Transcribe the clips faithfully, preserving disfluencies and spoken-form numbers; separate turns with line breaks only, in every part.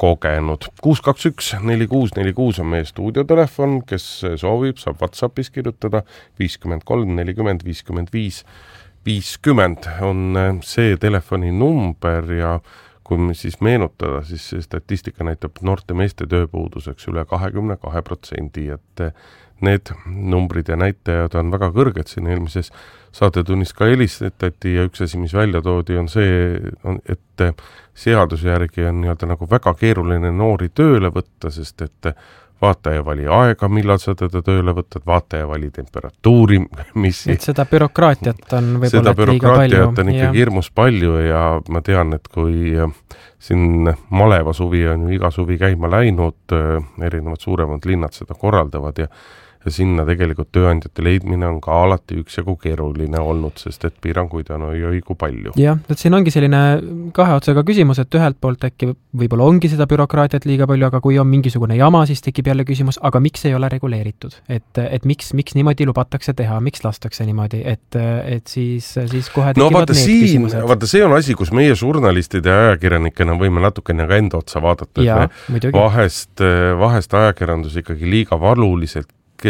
kogenud. kuus kaks üks neli kuus neli kuus on meie stuudiotelefon, kes soovib, saab WhatsAppis kirjutada viiskümmend kolm nelikümmend viiskümmend viis viiskümmend on see telefoni number ja kui me siis meenutada, siis see statistika näitab noorte meeste tööpuuduseks üle kahekümne kahe protsendi, et need numbrid ja näitajad on väga kõrged. Siin eelmises saatetunnis ka helistati ja üks asi, mis välja toodi, on see, et seaduse järgi on nii-öelda nagu väga keeruline noori tööle võtta, sest et vaataja vali aega, millal sa teda tööle võtad, vaataja vali temperatuuri, mis...
Et seda bürokraatiat on võib-olla
seda bürokraatiat
liiga palju.
on ikkagi hirmus palju ja ma tean, et kui siin Maleva suvi on ju iga suvi käima läinud, erinevad suuremad linnad seda korraldavad ja ja sinna tegelikult tööandjate leidmine on ka alati üksjagu keeruline olnud, sest et piiranguid on õigu palju.
Jah, et siin ongi selline kahe otsaga küsimus, et ühelt poolt äkki võib-olla ongi seda bürokraatiat liiga palju, aga kui on mingisugune jama, siis tekib jälle küsimus, aga miks ei ole reguleeritud? Et, et miks, miks niimoodi lubatakse teha, miks lastakse niimoodi, et, et siis, siis kohe tekivad no, vaata, need siin, küsimused.
Vaata, see on asi, kus meie žurnalistid ja ajakirjanikena võime natukene ka enda otsa vaadata,
ja,
et me vahest, vahest ajakirjandus ikkagi liiga valuliselt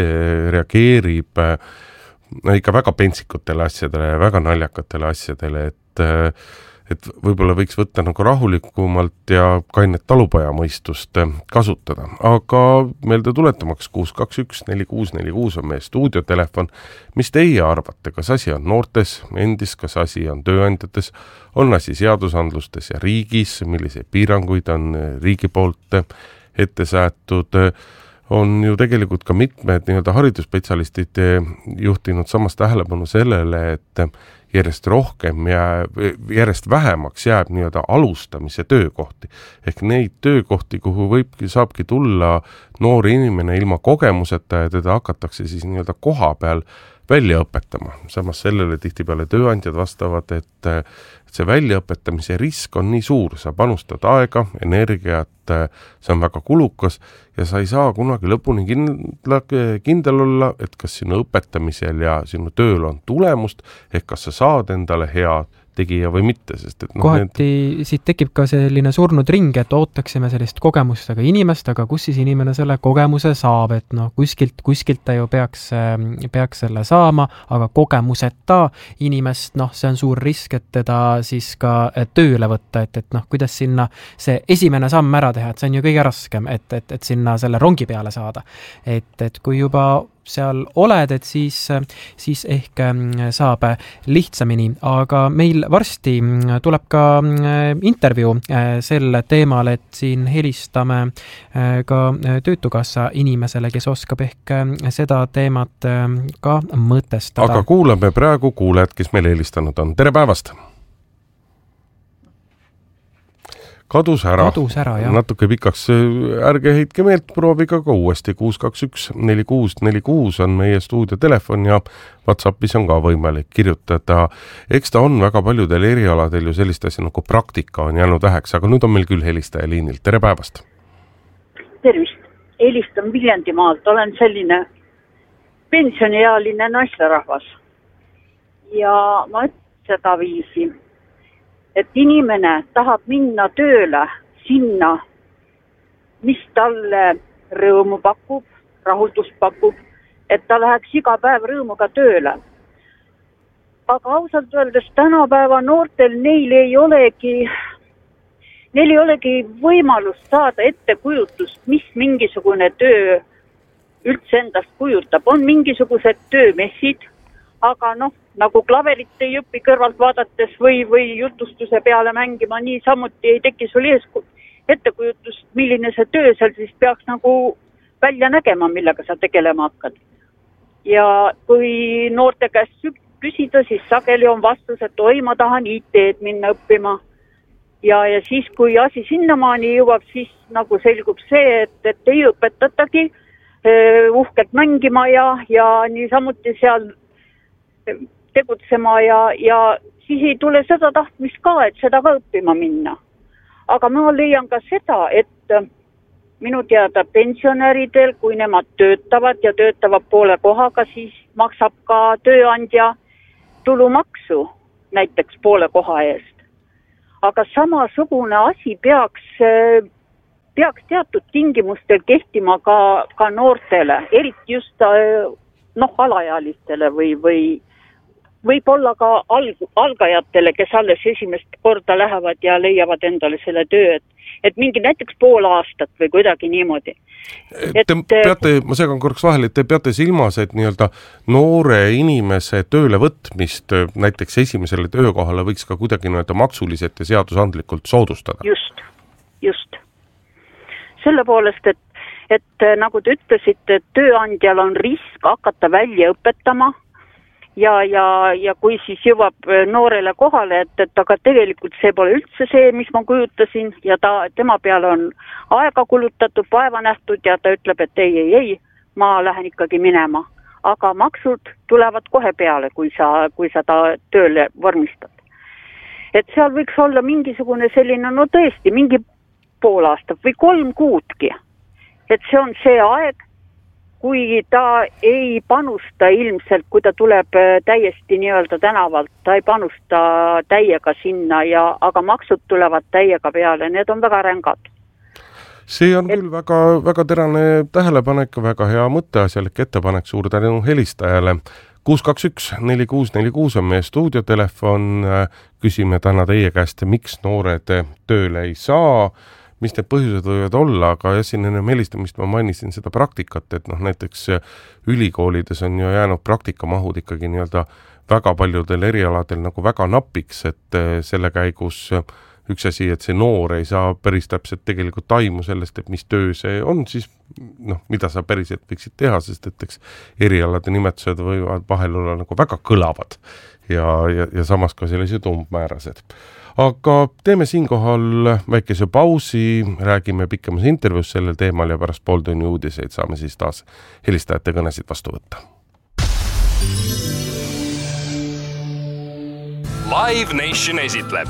reageerib ikka väga pentsikutele asjadele ja väga naljakatele asjadele, et, et võib-olla võiks võtta nagu rahulikumalt ja kainet talupojamõistust kasutada. Aga meelde tuletamaks kuus kaks üks neli kuus neli kuus on meie stuudiotelefon. Mis teie arvate, kas asi on noortes endis, kas asi on tööandjates, on asi seadusandlustes ja riigis, milliseid piiranguid on riigi poolt ette säätud, on ju tegelikult ka mitmed nii-öelda haridusspetsialistid juhtinud samas tähelepanu sellele, et järjest rohkem ja järjest vähemaks jääb nii-öelda alustamise töökohti. Ehk neid töökohti, kuhu võibki, saabki tulla noori inimene ilma kogemuseta ja teda hakatakse siis nii-öelda koha peal välja õpetama. Samas sellele tihtipeale tööandjad vastavad, et, et see väljaõpetamise risk on nii suur, sa panustad aega, energiat, see on väga kulukas ja sa ei saa kunagi lõpuni kindla, kindel olla, et kas sinu õpetamisel ja sinu tööl on tulemust, ehk kas sa saad endale head tegija või mitte, sest et no,
kohati need... siit tekib ka selline surnud ring, et ootaksime sellist kogemustega inimest, aga kus siis inimene selle kogemuse saab, et noh, kuskilt, kuskilt ta ju peaks, peaks selle saama, aga kogemuseta inimest, noh, see on suur risk, et teda siis ka tööle võtta, et, et noh, kuidas sinna see esimene samm ära teha, et see on ju kõige raskem, et, et, et sinna selle rongi peale saada. Et, et kui juba seal oled, et siis, siis ehk saab lihtsamini, aga meil varsti tuleb ka intervjuu sel teemal, et siin helistame ka Töötukassa inimesele, kes oskab ehk seda teemat ka mõtestada.
Aga kuulame praegu kuulajad, kes meil helistanud on. Tere päevast! Kadus ära,
Kadus ära
natuke pikaks, ärge heitke meelt, proovige ka uuesti, kuus kaks üks neli kuus neli kuus on meie stuudiotelefon ja WhatsAppis on ka võimalik kirjutada. Eks ta on väga paljudel erialadel ju sellist asja nagu praktika on jäänud väheks, aga nüüd on meil küll helistaja liinilt. Tere päevast!
Tervist! Helistan Viljandimaalt, olen selline pensioniealine naisterahvas ja ma ütlen seda viisi, et inimene tahab minna tööle sinna, mis talle rõõmu pakub, rahuldust pakub, et ta läheks iga päev rõõmuga tööle. Aga ausalt öeldes tänapäeva noortel neil ei olegi, neil ei olegi võimalust saada ettekujutust, mis mingisugune töö üldse endast kujutab. On mingisugused töömessid, aga noh, nagu klaverit ei õpi kõrvalt vaadates või, või jutustuse peale mängima, nii samuti ei teki sul ees ettekujutust, milline see töö seal siis peaks nagu välja nägema, millega sa tegelema hakkad. Ja kui noorte käest küsida, siis sageli on vastus, et oi, ma tahan I T-d minna õppima. Ja, ja siis, kui asi sinnamaani jõuab, siis nagu selgub see, et, et ei õpetatagi uh, uhkelt mängima ja, ja nii samuti seal tegutsema ja, ja siis ei tule seda tahtmist ka, et seda ka õppima minna. Aga ma leian ka seda, et minu teada pensionäridel, kui nemad töötavad ja töötavad poole kohaga, siis maksab ka tööandja tulumaksu näiteks poole koha eest. Aga samasugune asi peaks peaks teatud tingimustel kehtima ka, ka noortele, eriti just noh, alaealistele või, või võib-olla ka alg, algajatele, kes alles esimest korda lähevad ja leiavad endale selle töö, et, et mingi näiteks pool aastat või kuidagi niimoodi.
Et, te peate, ma segan korraks vahel, et te peate silmas, et nii-öelda noore inimese tööle võtmist näiteks esimesele töökohale võiks ka kuidagi nii-öelda maksuliselt ja seadusandlikult soodustada.
Just, just. Selle poolest, et, et nagu te ütlesite, et tööandjal on risk hakata välja õpetama ja, ja, ja kui siis jõuab noorele kohale, et, et aga tegelikult see pole üldse see, mis ma kujutasin ja ta, tema peale on aega kulutatud, vaeva nähtud ja ta ütleb, et ei, ei, ei, ma lähen ikkagi minema. Aga maksud tulevad kohe peale, kui sa, kui sa ta tööle vormistad. Et seal võiks olla mingisugune selline, no tõesti, mingi pool aastat või kolm kuudki. Et see on see aeg, kui ta ei panusta ilmselt, kui ta tuleb täiesti nii-öelda tänavalt, ta ei panusta täiega sinna, ja, aga maksud tulevad täiega peale, need on väga rängad.
See on küll väga, väga terane tähelepanek, väga hea mõtteasjalik ettepanek, suur tänu helistajale. kuus kaks üks neli kuus neli kuus on meie stuudiotelefon, küsime täna teie käest, miks noored tööle ei saa, mis need põhjused võivad olla, aga jah, siin enne helistamist ma mainisin seda praktikat, et noh, näiteks ülikoolides on ju jäänud praktikamahud ikkagi nii-öelda väga paljudel erialadel nagu väga napiks, et selle käigus üks asi, et see noor ei saa päris täpselt tegelikult taimu sellest, et mis töö see on, siis noh, mida sa päriselt võiksid teha, sest et eks erialade nimetused võivad vahel olla nagu väga kõlavad ja, ja, ja samas ka sellised umbmäärased. Aga teeme siinkohal väikese pausi, räägime pikemas intervjuus sellel teemal ja pärast pool tunni uudiseid saame siis taas helistajate kõnesid vastu võtta.
Live Nation esitleb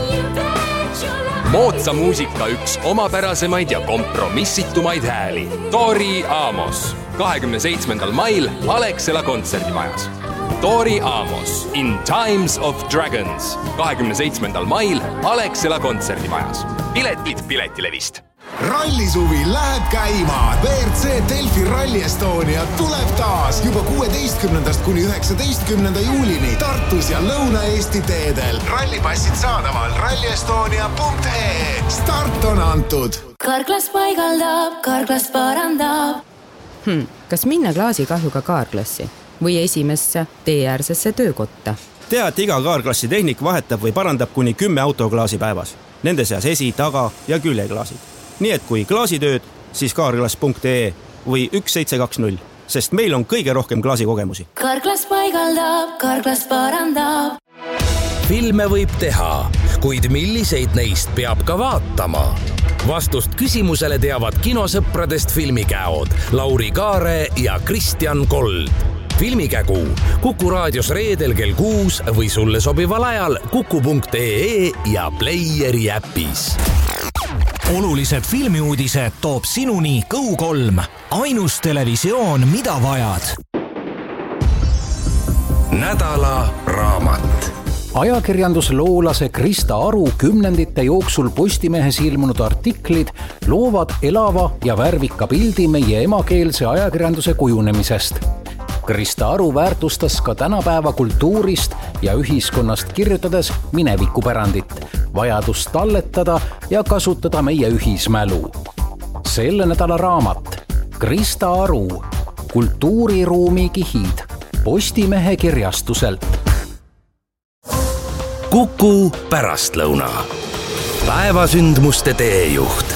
moodsa muusika üks omapärasemaid ja kompromissitumaid hääli. Tori Amos kahekümne seitsmendal mail Alexela kontserdimajas. Tori Amos in Times of Dragons kahekümne seitsmendal mail Alexela kontserdimajas. Piletid Piletilevist.
Rallisuvi läheb käima. B R C Delfi Rally Estonia tuleb taas juba kuueteistkümnendast kuni üheksateistkümnenda juulini Tartus ja Lõuna-Eesti teedel. Rallipassid saadaval ralli estonia punkt e e. Start on antud.
Karklas paigaldab, Karklas parandab.
Hmm, kas minna klaasikahjuga kaarklassi või esimesse teeäärsesse töökotta?
Tea, et iga kaarklassi tehnik vahetab või parandab kuni kümme autoklaasi päevas. Nende seas esi, taga ja küljeklaasid. Nii et kui klaasitööd, siis kaarklas punkt e e või üks seitse kaks null, sest meil on kõige rohkem klaasikogemusi.
Karklas paigaldab, Karklas parandab.
Filme võib teha, kuid milliseid neist peab ka vaatama? Vastust küsimusele teavad kinosõpradest filmikäod Lauri Kaare ja Kristjan Kold. Filmikägu Kuku raadios reedel kell kuus või sulle sobival ajal kuku punkt e e ja Playeri äpis.
Olulised filmiuudised toob sinuni Go kolm. Ainus televisioon, mida vajad.
Nädala raamat.
Ajakirjandusloolase Krista Aru kümnendite jooksul Postimehes ilmunud artiklid loovad elava ja värvika pildi meie emakeelse ajakirjanduse kujunemisest. Krista Aru väärtustas ka tänapäeva kultuurist ja ühiskonnast kirjutades minevikupärandit, vajadust talletada ja kasutada meie ühismälu. Selle nädala raamat Krista Aru, kultuuriruumi kihid, Postimehe kirjastuselt.
Kuku pärastlõuna. Päevasündmuste teejuht.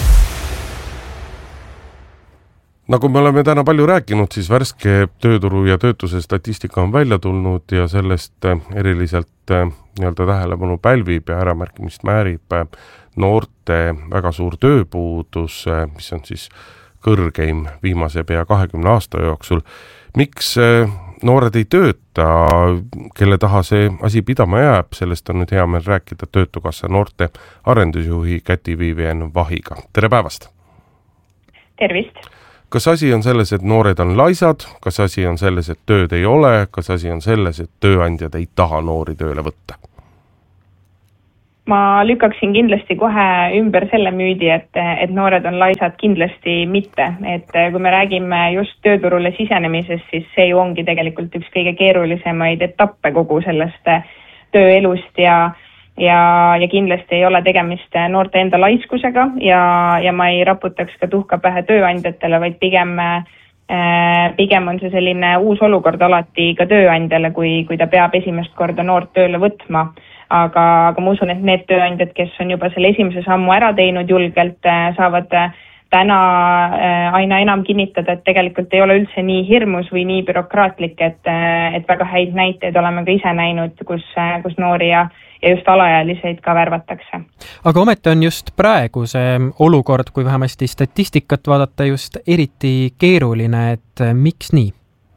Nagu me oleme täna palju rääkinud, siis värske tööturu ja töötuse statistika on välja tulnud ja sellest eriliselt nii-öelda tähelepanu pälvib ja äramärkimist määrib noorte väga suur tööpuudus, mis on siis kõrgeim viimase pea kahekümne aasta jooksul. Miks noored ei tööta, kelle taha see asi pidama jääb, sellest on nüüd hea meel rääkida Töötukassa noorte arendusjuhi Käti Viivien Vahiga. Tere päevast!
Tervist!
Kas asi on selles, et noored on laisad, kas asi on selles, et tööd ei ole, kas asi on selles, et tööandjad ei taha noori tööle võtta?
ma lükkaksin kindlasti kohe ümber selle müüdi, et, et noored on laisad, kindlasti mitte. Et kui me räägime just tööturule sisenemisest, siis see ju ongi tegelikult üks kõige keerulisemaid etappe kogu sellest tööelust ja, ja, ja kindlasti ei ole tegemist noorte enda laiskusega ja, ja ma ei raputaks ka tuhka pähe tööandjatele, vaid pigem, pigem on see selline uus olukord alati ka tööandjale, kui, kui ta peab esimest korda noort tööle võtma. Aga, aga ma usun, et need tööandjad, kes on juba selle esimese sammu ära teinud julgelt, saavad täna aina enam kinnitada, et tegelikult ei ole üldse nii hirmus või nii bürokraatlik, et, et väga häid näiteid oleme ka ise näinud, kus, kus noori ja, ja just alaealiseid ka värvatakse.
Aga ometi on just praegu see olukord, kui vähemasti statistikat vaadata, just eriti keeruline, et miks nii?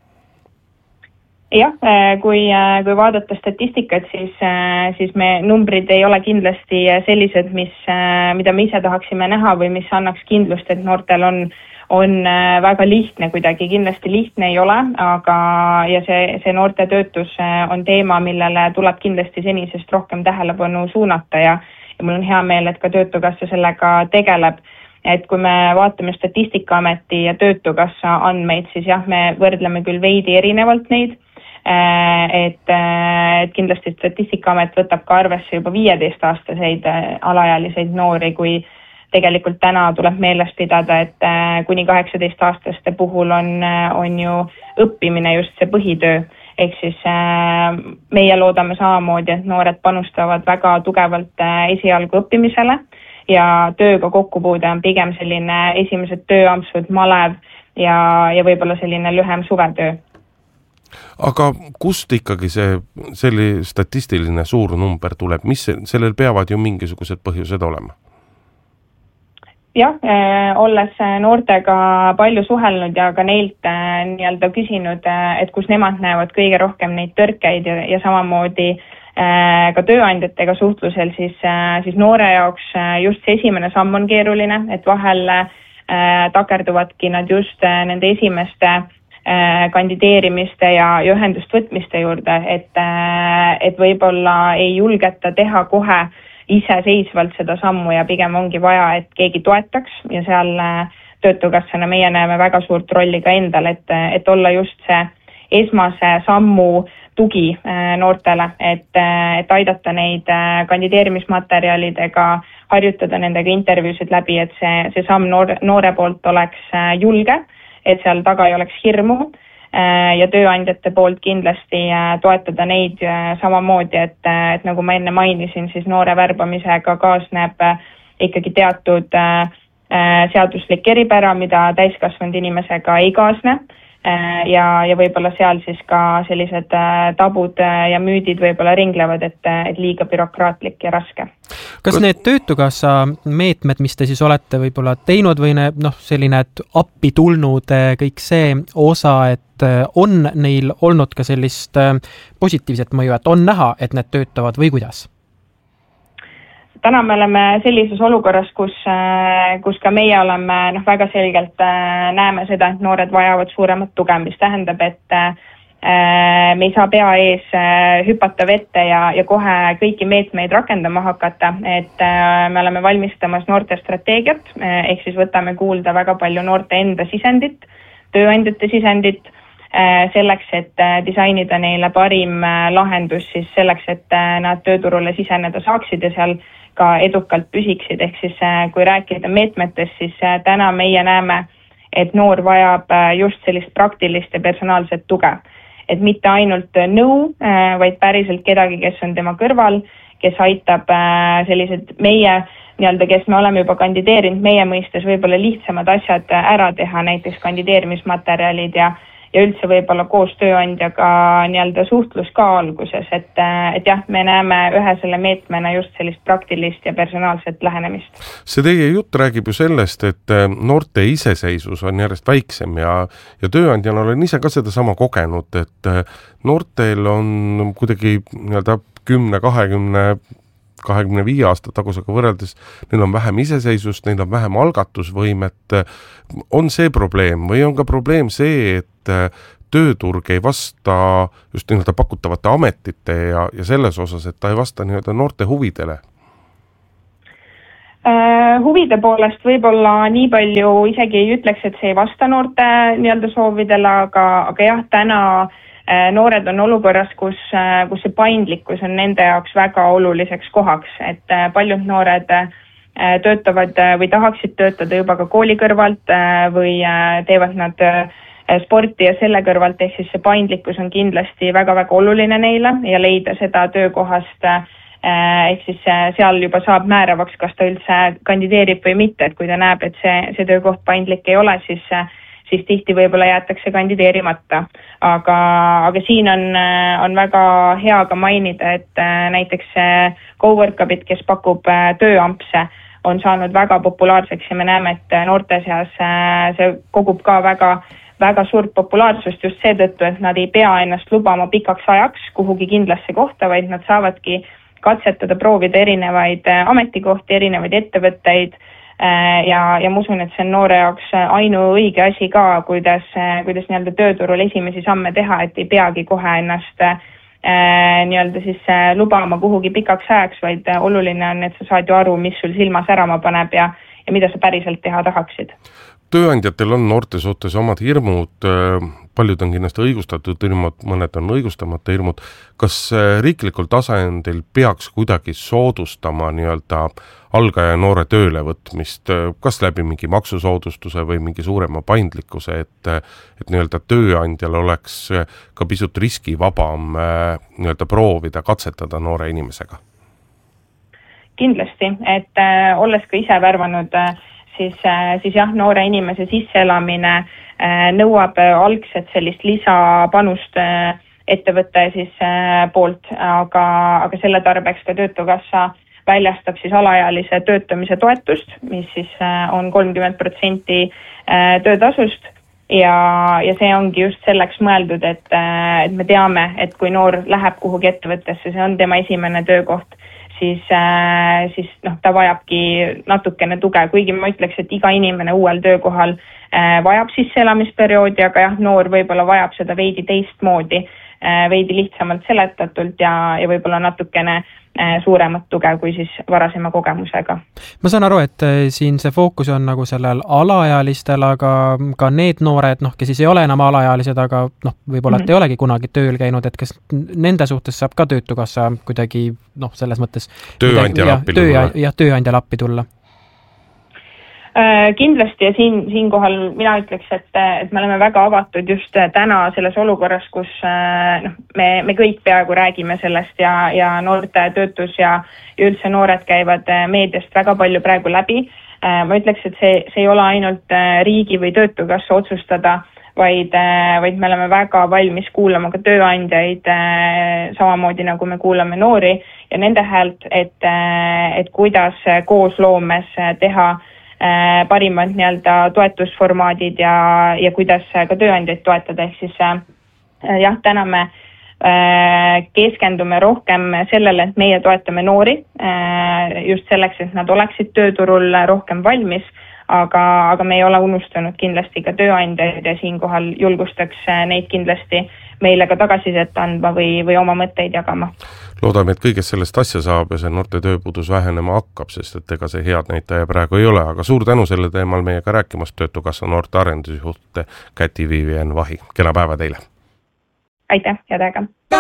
Jah, kui, kui vaadata statistikat, siis, siis me numbrid ei ole kindlasti sellised, mis, mida me ise tahaksime näha või mis annaks kindlust, et noortel on, on väga lihtne kuidagi. Kindlasti lihtne ei ole, aga ja see, see noorte töötus on teema, millele tuleb kindlasti senisest rohkem tähelepanu suunata ja, ja mul on hea meel, et ka Töötukassa sellega tegeleb. Et kui me vaatame Statistikaameti ja Töötukassa andmeid, siis jah, me võrdleme küll veidi erinevalt neid, Et, et kindlasti Statistikaamet võtab ka arvesse juba viieteist-aastaseid alaealiseid noori, kui tegelikult täna tuleb meeles pidada, et kuni kaheksateist-aastaste puhul on, on ju õppimine just see põhitöö. Ehk siis meie loodame samamoodi, et noored panustavad väga tugevalt esialgu õppimisele ja tööga kokkupuude on pigem selline esimesed tööampsud, malev ja, ja võib-olla selline lühem suvetöö.
Aga kust ikkagi see selline statistiline suur number tuleb? Mis sellel peavad ju mingisugused põhjused olema?
Jah, olles noortega palju suhelnud ja ka neilt nii-öelda küsinud, et kus nemad näevad kõige rohkem neid tõrkeid ja, ja samamoodi ka tööandjatega suhtlusel, siis, siis noore jaoks just see esimene samm on keeruline, et vahel takerduvadki nad just nende esimeste kandideerimiste ja ühendust võtmiste juurde, et, et võib-olla ei julgeta teha kohe iseseisvalt seda sammu ja pigem ongi vaja, et keegi toetaks ja seal Töötukassana meie näeme väga suurt rolli ka endal, et, et olla just see esmase sammu tugi noortele, et, et aidata neid kandideerimismaterjalidega, harjutada nendega intervjuusid läbi, et see, see samm noore, noore poolt oleks julge, et seal taga ei oleks hirmu ja tööandjate poolt kindlasti toetada neid samamoodi, et, et nagu ma enne mainisin, siis noore värbamisega kaasneb ikkagi teatud seaduslik eripära, mida täiskasvanud inimesega ei kaasne ja, ja võib-olla seal siis ka sellised tabud ja müüdid võib-olla ringlevad, et, et liiga bürokraatlik ja raske.
Kas need Töötukassa meetmed, mis te siis olete võib-olla teinud või ne, noh, selline appi tulnud kõik see osa, et on neil olnud ka sellist positiivset mõju, et on näha, et need töötavad või kuidas? Täna me oleme sellises olukorras, kus, kus ka meie oleme noh, väga selgelt näeme seda, et noored vajavad suuremat tuge, mis tähendab, et me ei saa pea ees hüpata vette ja, ja kohe kõiki meetmeid rakendama hakata, et me oleme valmistamas noorte strateegiat, ehk siis võtame kuulda väga palju noorte enda sisendit, tööandjate sisendit, selleks, et disainida neile parim lahendus siis selleks, et nad tööturule siseneda saaksid ja seal ka edukalt püsiksid, ehk siis kui rääkida meetmetest, siis täna meie näeme, et noor vajab just sellist praktilist ja personaalset tuge. Et mitte ainult nõu, vaid päriselt kedagi, kes on tema kõrval, kes aitab sellised meie, nii-öelda, kes me oleme juba kandideerinud meie mõistes võib-olla lihtsamad asjad ära teha, näiteks kandideerimismaterjalid ja ja üldse võib-olla koos tööandjaga nii-öelda suhtlus ka alguses, et, et jah, me näeme ühe selle meetmena just sellist praktilist ja personaalset lähenemist.
See teie jutt räägib ju sellest, et noorte iseseisus on järjest väiksem ja, ja tööandjana olen ise ka seda sama kogenud, et noortel on kuidagi nii-öelda kümne, kahekümne, kahekümne viie aasta tagusega võrreldes, neil on vähem iseseisust, neil on vähem algatusvõimet. On see probleem või on ka probleem see, et tööturg ei vasta just nii-öelda pakutavate ametite ja, ja selles osas, et ta ei vasta nii-öelda noorte huvidele?
Huvide poolest võib-olla nii palju isegi ei ütleks, et see ei vasta noorte nii-öelda soovidele, aga, aga jah, täna noored on olukorras, kus, kus see paindlikkus on nende jaoks väga oluliseks kohaks, et paljud noored töötavad või tahaksid töötada juba ka kooli kõrvalt või teevad nad sporti ja selle kõrvalt, ehk siis see paindlikkus on kindlasti väga-väga oluline neile ja leida seda töökohast, ehk siis seal juba saab määravaks, kas ta üldse kandideerib või mitte, et kui ta näeb, et see, see töökoht paindlik ei ole, siis, siis tihti võib-olla jäetakse kandideerimata. Aga, aga siin on, on väga hea ka mainida, et näiteks GoWorkUpit, kes pakub tööampse, on saanud väga populaarseks ja me näeme, et noorte seas see kogub ka väga väga suurt populaarsust just seetõttu, et nad ei pea ennast lubama pikaks ajaks kuhugi kindlasse kohta, vaid nad saavadki katsetada, proovida erinevaid ametikohti, erinevaid ettevõtteid ja, ja ma usun, et see on noore jaoks ainuõige asi ka, kuidas, kuidas nii-öelda tööturul esimesi samme teha, et ei peagi kohe ennast nii-öelda siis lubama kuhugi pikaks ajaks, vaid oluline on, et sa saad ju aru, mis sul silma särama paneb ja, ja mida sa päriselt teha tahaksid.
Tööandjatel on noorte suhtes omad hirmud, paljud on kindlasti õigustatud hirmud, mõned on õigustamata hirmud. Kas riiklikul tasandil peaks kuidagi soodustama nii-öelda algaja noore tööle võtmist, kas läbi mingi maksusoodustuse või mingi suurema paindlikkuse, et, et nii-öelda tööandjal oleks ka pisut riskivabam nii-öelda proovida, katsetada noore inimesega?
Kindlasti, et äh, olles ka ise värvanud äh, Siis, siis jah, noore inimese sisseelamine nõuab algselt sellist lisapanust ettevõtte siis poolt, aga, aga selle tarbeks ka Töötukassa väljastab siis alaealise töötamise toetust, mis siis on kolmkümmend protsenti töötasust ja, ja see ongi just selleks mõeldud, et, et me teame, et kui noor läheb kuhugi ettevõttesse, see on tema esimene töökoht, siis, siis noh, ta vajabki natukene tuge, kuigi ma ütleks, et iga inimene uuel töökohal vajab sisseelamisperioodi, aga jah, noor võib-olla vajab seda veidi teistmoodi, veidi lihtsamalt seletatult ja, ja võib-olla natukene suuremat tuge kui siis varasema kogemusega.
Ma saan aru, et siin see fookus on nagu sellel alaealistel, aga ka need noored, noh, kes siis ei ole enam alaealised, aga noh, võib-olla mm-hmm. et ei olegi kunagi tööl käinud, et kas nende suhtes saab ka Töötukassa kuidagi, noh, selles mõttes
tööandjal appi tulla.
Ja tööandjal appi tulla.
Kindlasti ja siin, siinkohal mina ütleks, et, et me oleme väga avatud just täna selles olukorras, kus noh, me, me kõik peaaegu räägime sellest ja, ja noorte töötus ja, ja üldse noored käivad meediast väga palju praegu läbi. Ma ütleks, et see, see ei ole ainult riigi või Töötukassa otsustada, vaid, vaid me oleme väga valmis kuulama ka tööandjaid, samamoodi nagu me kuulame noori ja nende häält, et, et kuidas koosloomes teha parimad nii-öelda toetusformaadid ja, ja kuidas ka tööandjaid toetada, ehk siis jah, täna me keskendume rohkem sellele, et meie toetame noori just selleks, et nad oleksid tööturul rohkem valmis, aga, aga me ei ole unustanud kindlasti ka tööandjaid ja siinkohal julgustaks neid kindlasti meile ka tagasisidet andma või, või oma mõtteid jagama.
Loodame, et kõigest sellest asja saab ja see noorte tööpuudus vähenema hakkab, sest et ega see head näitaja praegu ei ole, aga suur tänu selle teemal meiega rääkimast Töötukassa noorte arendusjuht Käti Viivien Vahi. Kena päeva teile!
Aitäh, head aega!